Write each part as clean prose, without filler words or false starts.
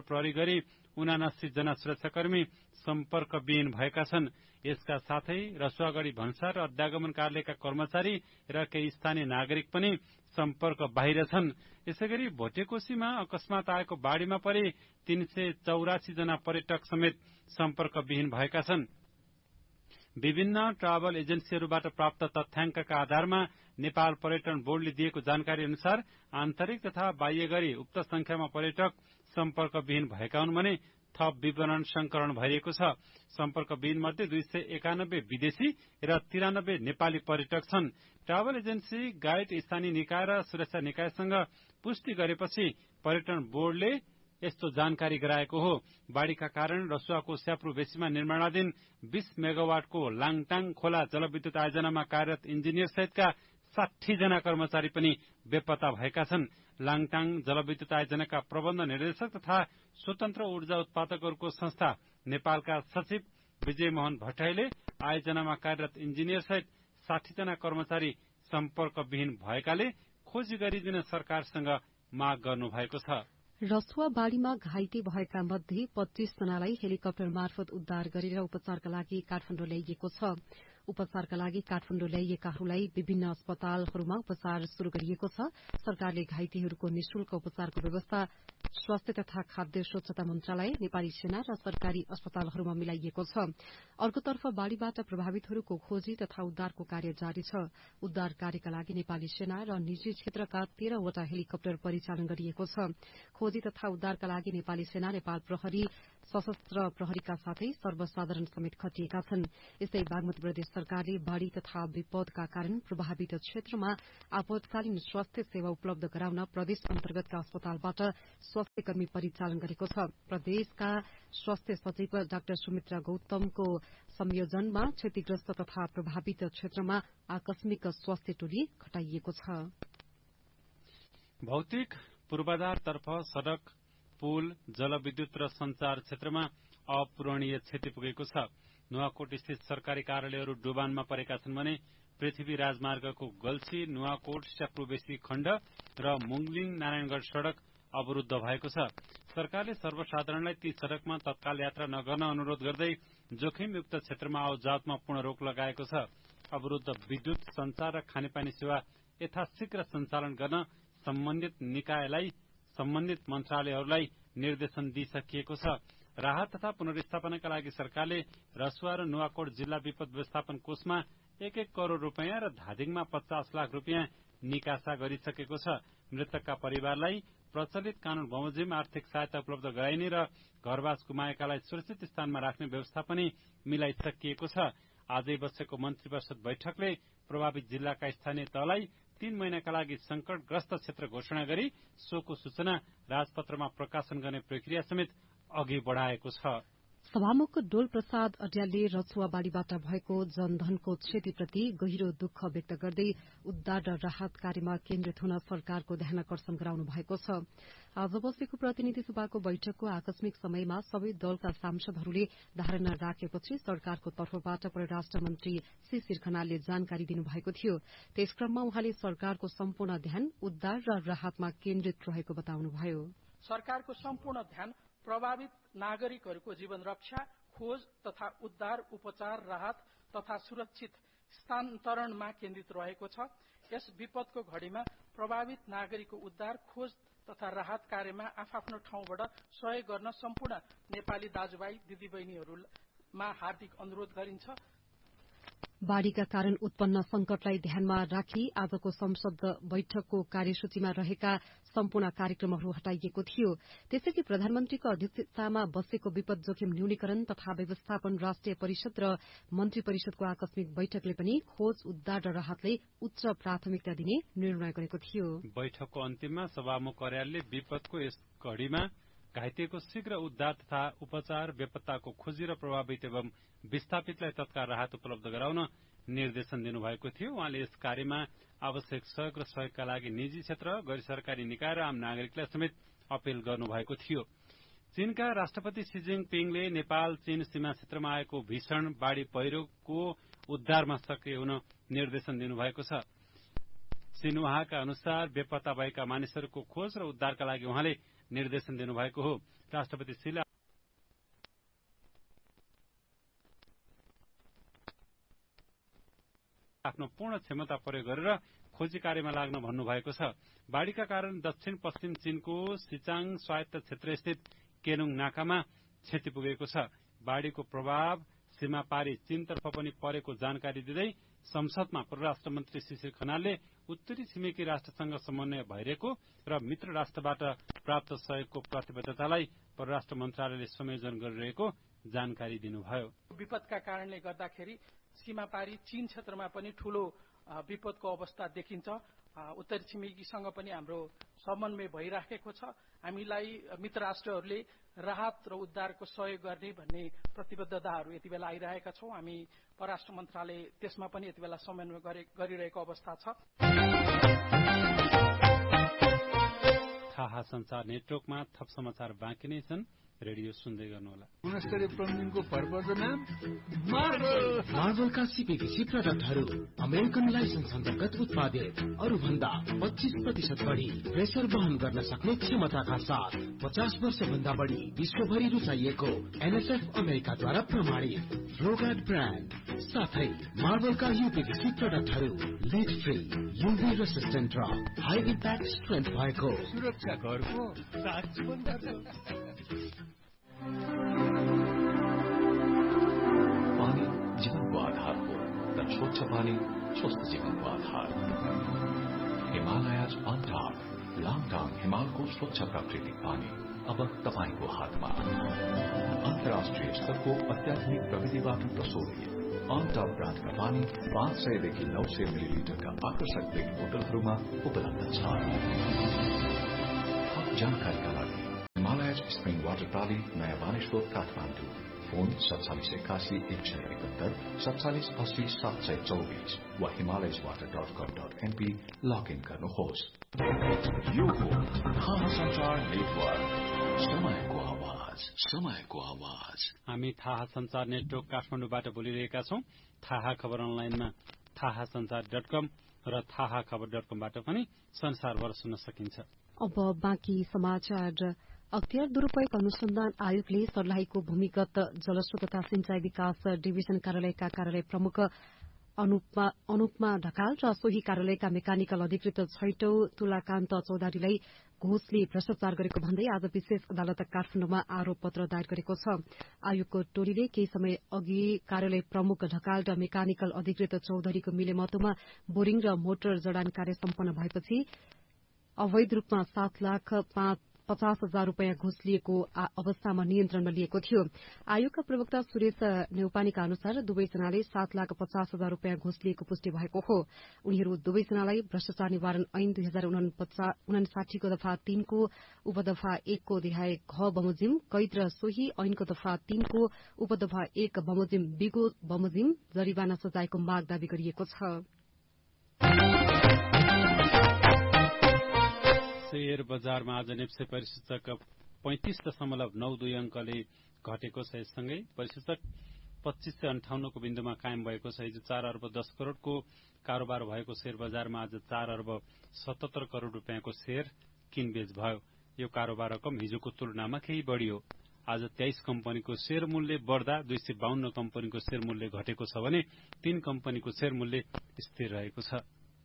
प्रहरी गरी 79 जना सुरक्षाकर्मी सम्पर्कविहीन भएका छन्। यसका साथै रसुवागढी भन्सार र अध्यागमन कार्यालयका कर्मचारी र केही स्थानीय नागरिक पनि सम्पर्क बाहिर छन्। यसैगरी भोटेकोशीमा अकस्मात आएको बाढ़ीमा परि 384 जना पर्यटक समेत सम्पर्कविहीन भएका छन्। विभिन्न ट्राभल एजेन्सीहरूबाट प्राप्त तथ्याङ्कका आधारमा नेपाल पर्यटन बोर्डले दिएको जानकारी अनुसार आन्तरिक तथा बाह्य गरी उक्त संख्यामा पर्यटक सम्पर्कविहीन भएका हुन् भने थप विवरण संकलन भइरहेको छ। सम्पर्कविहीन मध्ये 291 विदेशी र 93 नेपाली पर्यटक छन्। ट्राभल एजेन्सी, गाइड, स्थानीय निकाय र सुरक्षा निकायसँग पुष्टि गरेपछि पर्यटन बोर्डले यस्तो जानकारी गराएको हो। बाढ़ीका कारण रसुवाको स्याप्रु बेसीमा निर्माणाधीन 20 मेगावाटको लाङटाङ खोला जलविद्युत आयोजनामा कार्यरत इन्जिनियर सहितका 60 जना कर्मचारी पनि बेपत्ता भएका छन्। लाङटाङ जलविद्युत आयोजनाका प्रबन्ध निर्देशक तथा स्वतन्त्र ऊर्जा उत्पादकहरूको संस्था नेपालका सचिव विजय मोहन भट्टराईले आयोजनामा कार्यरत इन्जिनियर सहित 60 जना कर्मचारी सम्पर्कविहीन भएकाले खोजी गरिदिन सरकारसँग माग गर्नुभएको छ। रसुवा बाढ़ीमा घाइते भएका मध्ये 25 जनालाई हेलिकप्टर मार्फत उद्धार गरेर उपचारका लागि काठमाडौँ ल्याइएको छ। उपचारका लागि काठमाडौँ ल्याइएकाहरूलाई विभिन्न अस्पतालहरूमा उपचार शुरू गरिएको छ। सरकारले घाइतेहरूको निशुल्क उपचारको व्यवस्था स्वास्थ्य तथा खाद्य स्वच्छता मन्त्रालय, नेपाली सेना र सरकारी अस्पतालहरूमा मिलाइएको छ। अर्कोतर्फ बाढ़ीबाट प्रभावितहरूको खोजी तथा उद्धारको कार्य जारी छ। उद्धार कार्यका लागि नेपाली सेना र निजी क्षेत्रका 13 वटा हेलिकप्टर परिचालन गरिएको छ। खोजी तथा उद्धारका लागि नेपाली सेना, नेपाल प्रहरी, सशस्त्र प्रहरीका साथै सर्वसाधारण समेत खटिएका छन्। यस्तै बागमती प्रदेश सरकारले बाढ़ी तथा विपदका कारण प्रभावित क्षेत्रमा आपतकालीन स्वास्थ्य सेवा उपलब्ध गराउन प्रदेश अन्तर्गतका अस्पतालबाट स्वास्थ्य कर्मी परिचालन गरेको छ। प्रदेशका स्वास्थ्य सचिव डाक्टर सुमित्रा गौतमको संयोजनमा क्षतिग्रस्त तथा प्रभावित क्षेत्रमा आकस्मिक स्वास्थ्य टोली खटाइएको छ। भौतिक पूर्वाधारतर्फ सड़क, पुल, जलविद्युत र संचार क्षेत्रमा अपूरणीय क्षति पुगेको छ। नुवाकोट स्थित सरकारी कार्यालयहरू डुबानमा परेका छन् भने पृथ्वी राजमार्गको गल्छी, नुवाकोट, स्याप्रुबेसी खण्ड र मुङलिङ नारायणगढ़ सड़क अवरूद्ध भएको छ। सरकारले सर्वसाधारणलाई ती सड़कमा तत्काल यात्रा नगर्न अनुरोध गर्दै जोखिमयुक्त क्षेत्रमा आवजावतमा पूर्ण रोक लगाएको छ। अवरूद्ध विद्युत, संचार र खानेपानी सेवा यथाशीघ्र सञ्चालन गर्न सम्बन्धित निकायलाई, सम्बन्धित मन्त्रालयहरूलाई निर्देशन दिइसकिएको छ। राहत तथा पुनर्स्थापनाका लागि सरकारले रसुवा र नुवाकोट जिल्ला विपद व्यवस्थापन कोषमा 1-1 करोड़ रूपियाँ र धादिङमा 50 लाख रूपियाँ निकासा गरिसकेको छ। मृतकका परिवारलाई प्रचलित कानून बमोजिम आर्थिक सहायता उपलब्ध गराइने र घरबास गुमाएकालाई सुरक्षित स्थानमा राख्ने व्यवस्था पनि मिलाइसकिएको छ। आजै बसेको मन्त्री परिषद बैठकले प्रभावित जिल्लाका स्थानीय तहलाई 3 महिनाका लागि संकटग्रस्त क्षेत्र घोषणा गरी सोको सूचना राजपत्रमा प्रकाशन गर्ने प्रक्रिया समेत अघि बढ़ाएको छ। सभामुख डोल प्रसाद अड्यालले रसुवा बाढ़ीबाट भएको जनधनको क्षतिप्रति गहिरो दुःख व्यक्त गर्दै उद्धार र राहत कार्यमा केन्द्रित हुन सरकारको ध्यानाकर्षण गराउनु भएको छ। आज बसेको प्रतिनिधि सभाको बैठकको आकस्मिक समयमा सबै दलका सांसदहरूले धारणा राखेपछि सरकारको तर्फबाट परराष्ट्र मन्त्री शिशिर खनालले जानकारी दिनुभएको थियो। त्यसक्रममा उहाँले सरकारको सम्पूर्ण ध्यान उद्धार र राहतमा केन्द्रित रहेको बताउनुभयो। सरकारको सम्पूर्ण ध्यान प्रभावित नागरिकहरूको जीवन रक्षा, खोज तथा उद्धार, उपचार, राहत तथा सुरक्षित स्थानान्तरणमा केन्द्रित रहेको छ। यस विपदको घड़ीमा प्रभावित नागरिकको उद्धार, खोज तथा राहत कार्यमा आफ्नो ठाउँबाट सहयोग गर्न सम्पूर्ण नेपाली दाजुभाइ दिदीबहिनीहरूमा हार्दिक अनुरोध गरिन्छ। बाढ़ीका कारण उत्पन्न संकटलाई ध्यानमा राखी आजको संसद बैठकको कार्यसूचीमा रहेका सम्पूर्ण कार्यक्रमहरू हटाइएको थियो। त्यसैले प्रधानमन्त्रीको अध्यक्षतामा बसेको विपद जोखिम न्यूनीकरण तथा व्यवस्थापन राष्ट्रिय परिषद र मन्त्री परिषदको आकस्मिक बैठकले पनि खोज, उद्धार र राहतलाई उच्च प्राथमिकता दिने निर्णय गरेको थियो। बैठकको अन्तिममा सभामुख अर्यालले विपदको यस घड़ीमा घाइतेको शीघ्र उद्धार तथा उपचार, बेपत्ताको खोजी र प्रभावित एवं विस्थापितलाई तत्काल राहत उपलब्ध गराउन निर्देशन दिनुभएको थियो। उहाँले यस कार्यमा आवश्यक सहयोग र सहयोगका लागि निजी क्षेत्र, गैर सरकारी निकाय र आम नागरिकलाई समेत अपील गर्नुभएको थियो। चीनका राष्ट्रपति शी जिनपिङले नेपाल चीन सीमा क्षेत्रमा आएको भीषण बाढ़ी पहिरोको उद्धारमा सक्रिय हुन निर्देशन दिनुभएको छ। सिन्हुवाका अनुसार बेपत्ता भएका मानिसहरूको खोज र उद्धारका लागि उहाँले निर्देशन दिनुभएको हो। राष्ट्रपति सीले आफ्नो पूर्ण क्षमता प्रयोग गरेर खोजी कार्यमा लाग्न भन्नुभएको छ। बाढ़ीका कारण दक्षिण पश्चिम चीनको सिचाङ स्वायत्त क्षेत्रस्थित केनुङ नाकामा क्षति पुगेको छ। बाढ़ीको प्रभाव सीमा पारी चीनतर्फ पनि परेको जानकारी दिँदै संसदमा परराष्ट्र मन्त्री शिशिर खनालले उत्तरी छिमेकी राष्ट्रसँग समन्वय भइरहेको र मित्र राष्ट्रबाट प्राप्त सहयोगको प्रतिबद्धतालाई परराष्ट्र मन्त्रालयले संयोजन गरिरहेको जानकारी दिनुभयो। विपदका कारणले गर्दाखेरि सीमापारी चीन क्षेत्रमा पनि ठूलो विपदको अवस्था देखिन्छ। उत्तरी छिमेकीसँग पनि हाम्रो समन्वय भइराखेको छ। हामीलाई मित्र राष्ट्रहरूले राहत र उद्धारको सहयोग गर्ने भन्ने प्रतिबद्धताहरू यति बेला आइरहेका छौं। हामी परराष्ट्र मन्त्रालय त्यसमा पनि यति बेला समन्वय गरिरहेको अवस्था छ। थाहा संचार नेटवर्कमा थप समाचार बाँकी नै छन्। रेडियो सुन्दै गर्नुहोला। गुणस्तरीय प्लम्बिङको पर्पजको नाम मार्बलका सीपीभीसी प्रडक्टहरू अमेरिकन लाइसेन्स अन्तर्गत उत्पादित, अरू भन्दा 25% बढी प्रेसर वहन गर्न सक्ने क्षमताका साथ 50 वर्ष भन्दा बढी विश्वभरि रुचाइएको एनएसएफ अमेरिकाद्वारा प्रमाणित रोगार्ड ब्रान्ड साथै मार्बलका यूपीभीसी प्रडक्टहरू लिड फ्री, यूभी रेसिस्टेन्ट र हाई इम्प्याक्ट स्ट्रेन्थ भएको सुरक्षा घरको साथ जीवन गर्छ। पानी जीवनको आधार हो र स्वच्छ पानी स्वस्थ जीवनको आधार। हिमालयज अन टप, लाङटाङ हिमालको स्वच्छ प्राकृतिक पानी अब तपाईको हातमा। अन्तर्राष्ट्रिय स्तरको अत्याधुनिक प्रविधिबाट प्रशोधित अन टप ब्रान्डका पानी 500 देखि 900 मिलिलिटरका आकर्षक ब्लेक बोतलहरूमा उपलब्ध छ। थप जानकारीका लागि हिमालयज स्प्रिङ वाटर प्राली, नयाँ बानेश्वर, काठमाडौँ। फोन 4781 171 4780 724 वा himalayaswater.com.np लगइन गर्नुहोस्। यो हो थाहा संचार नेटवर्क, समयको आवाज, समयको आवाज। हामी थाहा संचार नेटवर्क काठमाडौँबाट बोलिरहेका छौं। थाहा खबर अनलाइनमा थाहासंचार.com र थाहाखबर.com-बाट पनि संसारभर सुन्न सकिन्छ। अब बाँकी समाचार। अख्तियार दुरूपयोग अनुसन्धान आयोगले सर्लाहीको भूमिगत जलस्रोत तथा सिंचाई विकास डिभिजन कार्यालयका कार्यालय प्रमुख अनुपमा ढकाल र सोही कार्यालयका मेकानिकल अधिकृत छैटौं तुलाकान्त चौधरीलाई घोषले भ्रष्टाचार गरेको भन्दै आज विशेष अदालत काठमाडौँमा आरोप पत्र दायर गरेको छ। आयोगको टोलीले केही समय अघि कार्यालय प्रमुख ढकाल र मेकानिकल अधिकृत चौधरीको मिलेमतोमा बोरिङ र मोटर जडान कार्य सम्पन्न भएपछि अवैध रूपमा 7,50,000 रूपियाँ घुस लिएको अवस्थामा नियन्त्रणमा लिएको थियो। आयोगका प्रवक्ता सुरेश नेउपानीका अनुसार दुवैजनाले 7,50,000 रूपियाँ घुस लिएको पुष्टि भएको हो। उनीहरू दुवैजनालाई भ्रष्टाचार निवारण ऐन 2059 को दफा 3 को उपदफा 1 को अध्याय घ बमोजिम कैद र सोही ऐनको दफा 3 को उपदफा 1 बमोजिम बिगो बमोजिम जरिवाना सजायको माग दावी गरिएको छ। शेयर बजारमा आज नेप्से परिसूचक 35.92 अंकले घटेको छ। यससँगै परिसूचक 2558 को बिन्दुमा कायम भएको छ। हिजो 4 अर्ब 10 करोड़को कारोबार भएको शेयर बजारमा आज 4 अर्ब 77 करोड़ रुपियाँको शेयर किनबेच भयो। यो कारोबार रकम हिजोको तुलनामा केही बढी हो। आज 23 कम्पनीको शेयर मूल्य बढ्दा 252 कम्पनीको शेयर मूल्य घटेको छ भने 3 कम्पनीको शेयर मूल्य स्थिर रहेको छ।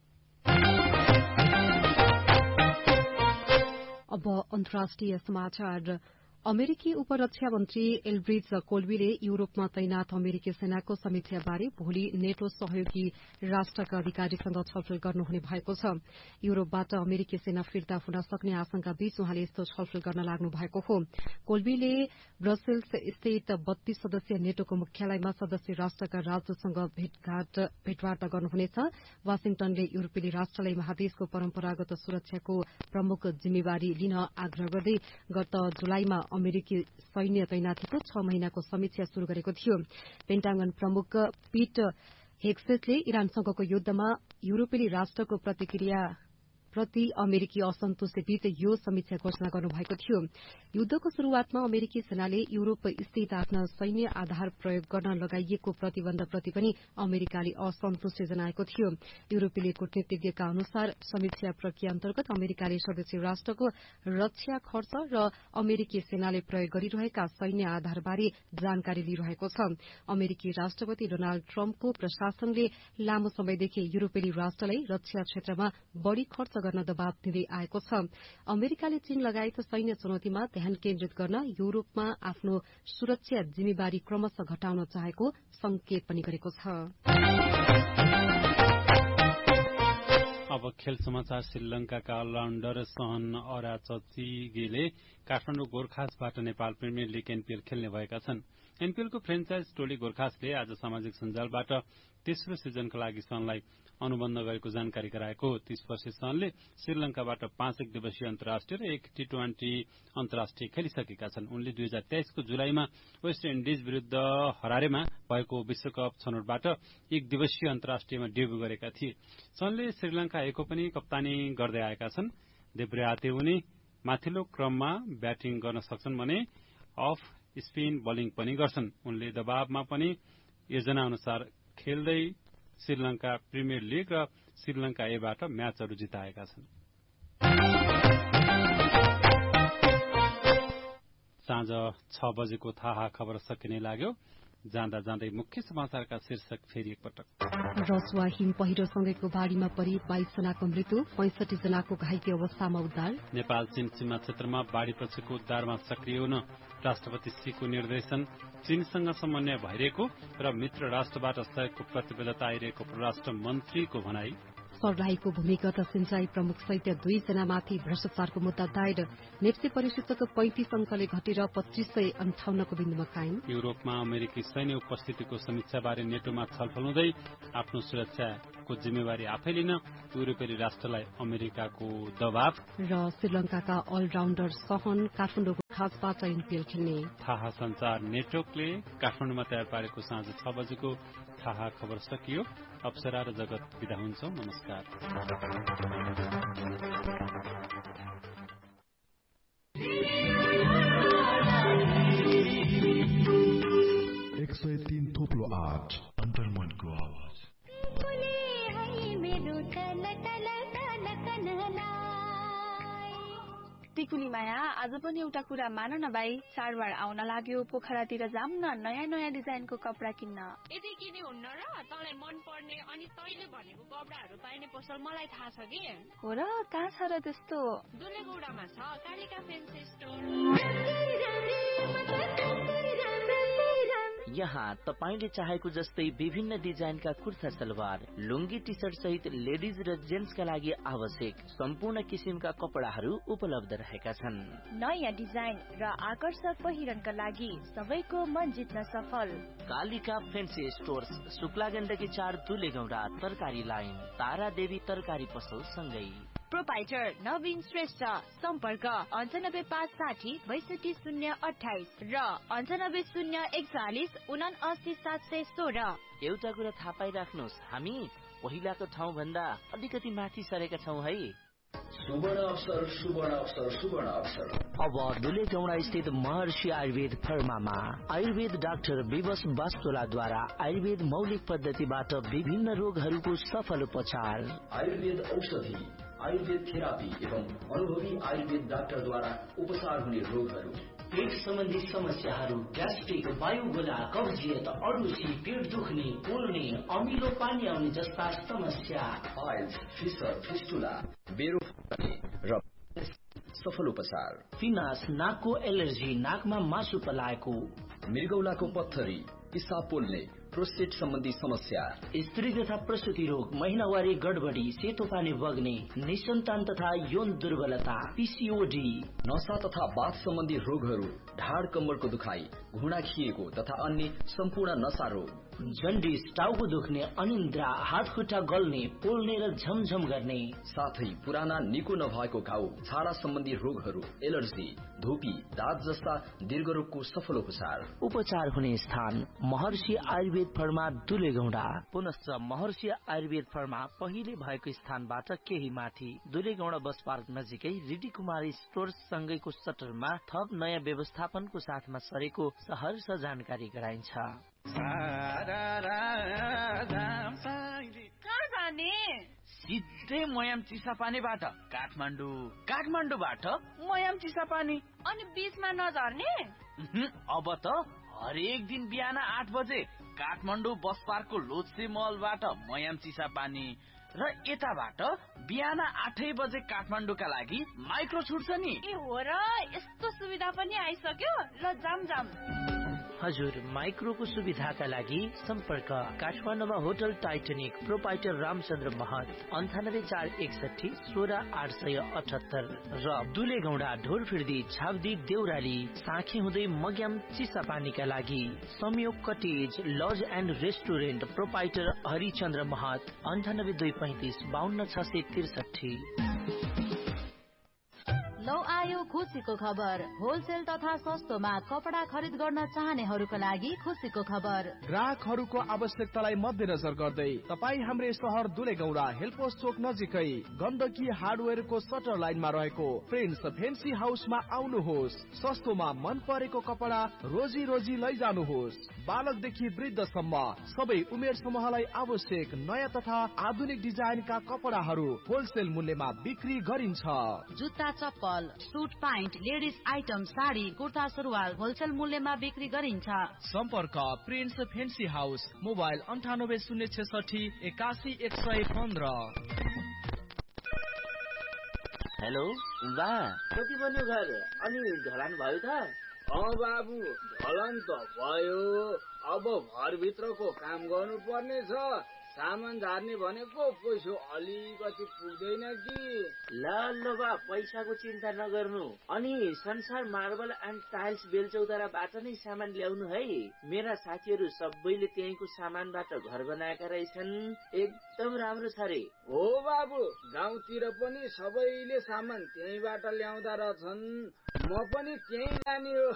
अब अन्तर्राष्ट्रिय समाचार। अमेरिकी उपरक्षा मन्त्री एल्ब्रिज कोल्बीले युरोपमा तैनात अमेरिकी सेनाको समीक्षाबारे भोलि नेटो सहयोगी राष्ट्रका अधिकारीसँग छलफल गर्नुहुने भएको छ। युरोपबाट अमेरिकी सेना फिर्ता हुन सक्ने आशंका बीच उहाँले यस्तो छलफल गर्न लाग्नु भएको हो। कोल्बीले ब्रसेल्स स्थित 32 सदस्यीय नेटोको मुख्यालयमा सदस्य राष्ट्रका राजदूतसँग भेटवार्ता गर्नुहुनेछ। वाशिङटनले युरोपेली राष्ट्रलाई महादेशको परम्परागत सुरक्षाको प्रमुख जिम्मेवारी लिन आग्रह गर्दै गत जुलाईमा अमेरिकी सैन्य तैनाथीको 6 महिनाको समीक्षा शुरू गरेको थियो। पेन्टागन प्रमुख पीट हेग्सेटले इरानसँगको युद्धमा युरोपेली राष्ट्रको प्रति अमेरिकी असन्तोषी बीच यो समीक्षा घोषणा गर्नुभएको थियो। युद्धको शुरूआतमा अमेरिकी सेनाले युरोप स्थित आफ्ना सैन्य आधार प्रयोग गर्न लगाइएको प्रतिबन्धप्रति पनि अमेरिकाले असन्तोषी जनाएको थियो। युरोपेली कूटनीतिज्ञका अनुसार समीक्षा प्रक्रिया अन्तर्गत अमेरिकाले सदस्य राष्ट्रको रक्षा खर्च र अमेरिकी सेनाले प्रयोग गरिरहेका सैन्य आधारबारे जानकारी लिइरहेको छ। अमेरिकी राष्ट्रपति डोनाल्ड ट्रम्पको प्रशासनले लामो समयदेखि युरोपेली राष्ट्रलाई रक्षा क्षेत्रमा बढ़ी खर्च गर्न दबाव दिँदै आएको छ। अमेरिकाले चीन लगायत सैन्य चुनौतीमा ध्यान केन्द्रित गर्न युरोपमा आफ्नो सुरक्षा जिम्मेवारी क्रमशः घटाउन चाहेको संकेत पनि गरेको छ। अब खेल समाचार। श्रीलंकाका अलराउन्डर सहन अराचचिगेले Kathmandu गोर्खासबाट Nepal premier league NPL खेल्ने भएका छन्। एनपीएलको फ्रेन्चाइज टोली गोर्खासले आज सामाजिक सञ्जालबाट तेस्रो सिजनका लागि सहनलाई अनुबन्ध गरेको जानकारी गराएको। 30 वर्षीय सहनले श्रीलंकाबाट 5 एक दिवसीय अन्तर्राष्ट्रिय र 1 टी20 अन्तर्राष्ट्रिय खेलिसकेका छन्। उनले 2023 को जुलाईमा वेस्ट इन्डिज विरूद्ध हरारेमा भएको विश्वकप छनौटबाट 1 दिवसीय अन्तर्राष्ट्रियमा डेब्यू गरेका थिए। सहनले श्रीलंका एको पनि कप्तानी गर्दै आएका छन्। देब्रेआते उनी माथिल्लो क्रममा ब्याटिङ गर्न सक्छन् भने अफ स्पिन बलिङ पनि गर्छन्। उनले दबावमा पनि योजना अनुसार खेल्दै श्रीलंका प्रिमियर लीग र श्रीलंका एबाट म्याचहरू जिताएका छन्। साँझ 6 बजेको थाहा खबर सकिने लाग्यो। जाँदा जाँदै मुख्य समाचारका शीर्षक फेरि एकपटक। रसुवा हिम पहिरोसँगैको बाढ़ीमा परि 22 जनाको मृत्यु, 65 जनाको घाइते अवस्थामा उद्धार। नेपाल चीन सीमा क्षेत्रमा बाढ़ीपछिको उद्धारमा सक्रिय हुन राष्ट्रपति सीको निर्देशन। चीनसँग समन्वय भइरहेको र मित्र राष्ट्रबाट सहयोगको प्रतिबद्धता आइरहेको परराष्ट्र मन्त्रीको भनाई। सर्लाहीको भूमिगत सिंचाई प्रमुख सहित 2 जनामाथि भ्रष्टाचारको मुद्दा दायर। नेप्से परिसूचक 35 अंकले घटेर 2558 को बिन्दुमा कायम। युरोपमा अमेरिकी सैन्य उपस्थितिको समीक्षाबारे नेटोमा छलफल हुँदै आफ्नो सुरक्षाको जिम्मेवारी आफै लिन युरोपेली राष्ट्रलाई अमेरिकाको दबाव। र श्रीलंकाका अलराउन्डर सहन काठमाडौँको खासबाट एनपीएल खेल्ने। थाहा संचार नेटवर्कले काठमाडौँमा तयार पारेको साँझ 6 बजेको थाहा खबर सकियो। अप्सरा र जगत बिदा हुन्छौं। नमस्कार। थोप्लो 8 अन्तर्मनको आवाज। टिकुली माया, आज पनि एउटा कुरा मान न भाइ, चाडबाड आउन लाग्यो, पोखरातिर जाम न नयाँ नयाँ डिजाइनको कपडा किन्न। यदि किने हुन्न र तँलाई मन पर्ने अनि तैले भनेको कपडाहरू पाइने पसल मलाई थाहा छ कि। हो र, कहाँ छ र त्यस्तो? दुलेगौडामा छ कालिका फैन्सी स्टोर। यहाँ तपाईले चाहेको जस्तै विभिन्न डिजाइनका कुर्ता सलवार, लुङ्गी, टी सर्ट सहित लेडिज र जेन्ट्सका लागि आवश्यक सम्पूर्ण किसिमका कपडाहरू उपलब्ध रहेका छन्। नयाँ डिजाइन र आकर्षक पहिरनका लागि सबैको मन जित्न सफल कालिका फैन्सी स्टोर्स, शुक्ला गण्डकी 4 दुलेगौडा, तरकारी लाइन, तारा देवी तरकारी पसल सँगै। प्रोपाइटर नवीन श्रेष्ठ, सम्पर्क 9856062028 र 9801479716। एउटा कुरा थाहा पाइराख्नुहोस्, हामी पहिलाको ठाउँ भन्दा अलिकति माथि सरेका छौं है। सुवर्ण अवसर, सुवर्ण अवसर, सुवर्ण अवसर। अब दुलेगौडा स्थित महर्षि आयुर्वेद फर्मामा आयुर्वेद डाक्टर विवश वास्तोलाद्वारा आयुर्वेद मौलिक पद्धतिबाट विभिन्न रोगहरूको सफल उपचार। आयुर्वेद औषधि, आयुर्वेद थेरापी एवं अनुभवी आयुर्वेद डाक्टरद्वारा उपचार हुने रोगहरू, पेट सम्बन्धी समस्याहरू, ग्यास्ट्रिक, वायुगोला, कब्जियत, अडुसी, पेट दुख्ने, पोल्ने, अमिलो पानी आउने जस्ता समस्या, पाइल्स, फिसर, फिस्टुला, बेरो र सफल उपचार। फिनास, नाकको एलर्जी, नाकमा मासु पलाएको, मृगौलाको पत्थरी, पिसाब पोल्ने, प्रोस्टेट सम्बन्धी समस्या, स्त्री तथा प्रसूति रोग, महिनावारी गडबडी, सेतो पानी बग्ने, निसन्तान तथा यौन दुर्बलता, पीसीओडी, नसा तथा बाथ सम्बन्धी रोगहरू, ढाड कम्मरको दुखाइ, घुँडा खिएको तथा अन्य सम्पूर्ण नसा रोग, जन्डिस, टाउको दुख्ने, अनिन्द्रा, हात खुट्टा गल्ने, पोल्ने र झमझम गर्ने, साथै पुराना निको नभएको घाउ, छाला सम्बन्धी रोगहरू, एलर्जी, धुपी, दाँत जस्ता दीर्घरोगको सफल उपचार हुने स्थान महर्षि आयुर्वेद फर्मा दुलेगौंडा। पुनश्च महर्षि आयुर्वेद फर्मा पहिले भएको स्थानबाट केही माथि दुलेगौंडा बस पार्क नजिकै रिडी कुमारी स्टोर्स सँगैको सटरमा थप नयाँ व्यवस्थापनको साथमा सरेको सहर्ष जानकारी गराइन्छ। सिधै मयाम चिसापानीबाट काठमाडौँबाट मयाम चिसापानी। अनि बीचमा नझर्ने? अब त हरेक दिन बिहान 8 बजे काठमाडौँ बस पार्कको लोत्से महलबाट मयाम चिसापानी र यताबाट बिहान 8 बजे काठमाडौँका लागि माइक्रो छुट्छ नि। ए हो र, यस्तो सुविधा पनि आइसक्यो। ल जाम। हजुर, माइक्रोको सुविधाका लागि सम्पर्क काठमाडौँमा होटल टाइटनिक, प्रोपाइटर रामचन्द्र महत, 9841 16878 र दुलेगौंडा, ढोरफिर्दी, छाब्दी, देउराली, साँखे हुँदै मग्याम चिसापानीका लागि संयोग cottage laws and restaurant, proprietor Harichandra महत, 9825 52663। लौ आयो खुसीको खबर। होलसेल तथा सस्तोमा कपडा खरिद गर्न चाहनेहरूका लागि खुसीको खबर। ग्राहकहरूको आवश्यकतालाई मध्यनजर गर्दै तपाईँ हाम्रै सहर दुलेगौंडा हेलपोस्ट चोक नजिकै गण्डकी हार्डवेयरको सटर लाइनमा रहेको प्रिन्स फेन्सी हाउसमा आउनुहोस्। सस्तोमा मन परेको कपडा रोजी लैजानुहोस्। बालकदेखि वृद्धसम्म सबै उमेर समूहलाई आवश्यक नयाँ तथा आधुनिक डिजाइनका कपडाहरू होलसेल मूल्यमा बिक्री गरिन्छ। जुत्ता, चप्पल, suit, pant, ladies item, sari, kurta, सुरुवाल होलसेल मूल्यमा बिक्री गरिन्छ। सम्पर्क prince fancy house, mobile 9806 81115। Hello बा, कति बन्यो घर? अनि ढलान भयो त? बाबु, ढलान त भयो। अब घरभित्रको काम गर्नु पर्ने छ। सामान झार्ने भनेको पैसा अलिकति पुग्दैन कि। ल बा, पैसाको चिन्ता नगर्नु। अनि संसार मार्बल एन्ड टाइल्स बेलचौताराबाट नै सामान ल्याउनु है। मेरा साथीहरू सबैले त्यहीँको सामानबाट घर बनाएका रहेछन्। एकदम राम्रो छ रे। हो बाबु, गाउँतिर पनि सबैले सामान त्यहीँबाट ल्याउँदा रहेछन्। म पनि त्यहीँ लाने हो।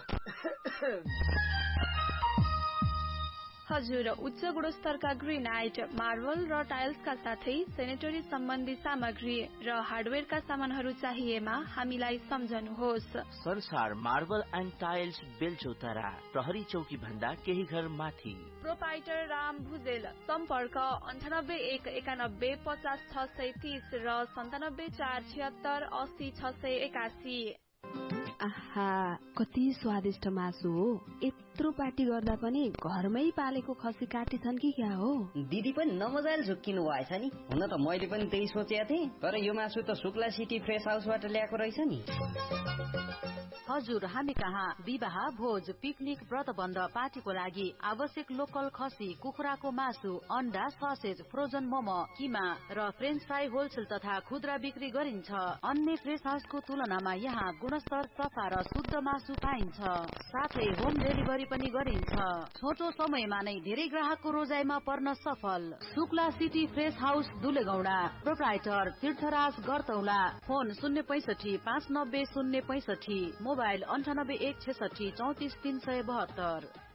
हजुर, उच्च गुणस्तरका ग्रेनाइट, मार्बल र टाइल्सका साथै सेनेटरी सम्बन्धी सामग्री र हार्डवेयरका सामानहरू चाहिएमा हामीलाई सम्झनुहोस्। संसार मार्बल एन्ड टाइल्स बेलचौतारा, प्रहरी चौकी भन्दा केही घर माथि। प्रोपाइटर राम भुजेल। सम्पर्क 98 191 50 630 र 97 476 80 681। आहा, कति स्वादिष्ट मासु हो। यत्रो पार्टी गर्दा पनि घरमै पालेको खसी काटेछन् कि क्या हो? दिदी पनि नमजाले झुक्किनु भएछ नि। हुन त मैले पनि त्यही सोचेको थिएँ, तर यो मासु त शुक्ला सिटी फ्रेस हाउसबाट ल्याएको रहेछ नि। हजुर, हामी कहाँ विवाह, भोज, पिकनिक, व्रतबन्ध, पार्टीको लागि आवश्यक लोकल खसी, कुखुराको मासु, अन्डा, ससेज, फ्रोजन मोमो, किमा र फ्रेन्च फ्राई होलसेल तथा खुद्रा बिक्री गरिन्छ। अन्य फ्रेस हाउसको तुलनामा यहाँ गुणस्तर, सफा र शुद्ध मासु पाइन्छ। साथै होम डेलिभरी पनि गरिन्छ। छोटो समयमा नै धेरै ग्राहकको रोजाइमा पर्न सफल। Shukla city fresh house Dulegaunda, proprietor तीर्थराज गरतौला, फोन 065 590 065, मोबाइल 98 166 34 372।